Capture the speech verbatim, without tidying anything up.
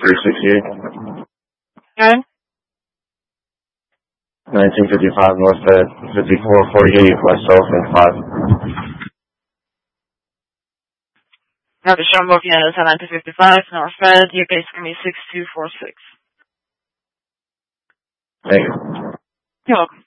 three sixty-eight. Okay. nineteen fifty-five North Fed, fifty-four forty-eight West Elephant five. Now the show I'm looking at is at nineteen fifty-five North Fed. Your base is going to be six two four six. Thank you. You're welcome.